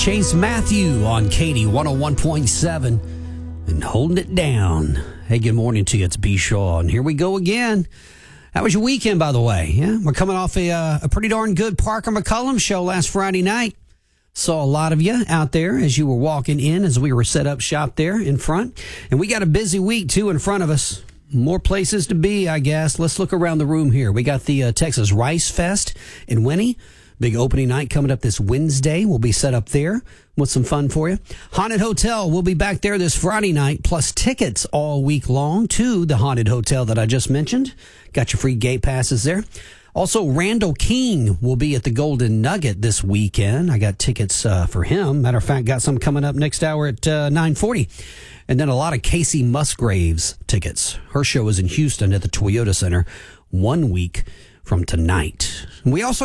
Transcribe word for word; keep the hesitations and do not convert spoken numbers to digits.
Chase Matthew on Katy one oh one point seven and holding it down. Hey, good morning to you. It's B. Shaw, and here we go again. How was your weekend, by the way? Yeah, we're coming off a, uh, a pretty darn good Parker McCullum show last Friday night. Saw a lot of you out there as you were walking in as we were set up shop there in front. And we got a busy week, too, in front of us. More places to be, I guess. Let's look around the room here. We got the uh, Texas Rice Fest in Winnie. Big opening night coming up this Wednesday. We'll be set up there with some fun for you. Haunted Hotel, we'll be back there this Friday night, plus tickets all week long to the Haunted Hotel that I just mentioned. Got your free gate passes there. Also, Randall King will be at the Golden Nugget this weekend. I got tickets uh, for him. Matter of fact, got some coming up next hour at uh, nine forty. And then a lot of Casey Musgraves tickets. Her show is in Houston at the Toyota Center one week from tonight. We also